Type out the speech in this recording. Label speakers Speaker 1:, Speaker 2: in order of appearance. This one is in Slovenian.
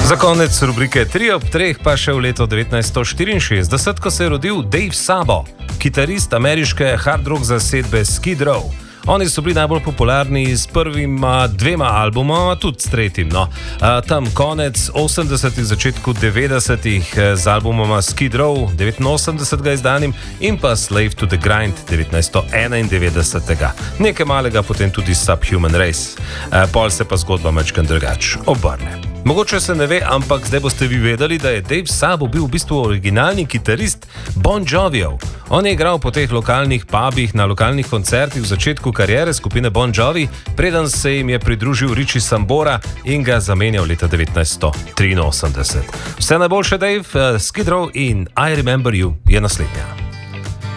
Speaker 1: Za konec rubrike 3 ob 3 pa še v leto 1964, ko se je rodil Dave Sabo, kitarist ameriške hard rock zasedbe Skid Row. Oni so bili najbolj popularni s prvima dvema albumoma, tudi s tretjim. No. Tam konec 80-ih, začetku 90-ih z albumoma Skid Row 89 izdanim in pa Slave to the Grind 1991. Nekaj malega potem tudi Subhuman Race. Pol se pa zgodba mečkan drugač obrne. Mogoče se ne ve, ampak zdaj boste vi vedeli, da je Dave Sabo bil v bistvu originalni kitarist Bon Jovijev. On je igral po teh lokalnih pubih, na lokalnih koncertih v začetku kariere skupine Bon Jovi, preden se jim je pridružil Richie Sambora in ga zamenjal leta 1983. Vse najboljše, Dave, Skid Row in I Remember You je naslednja.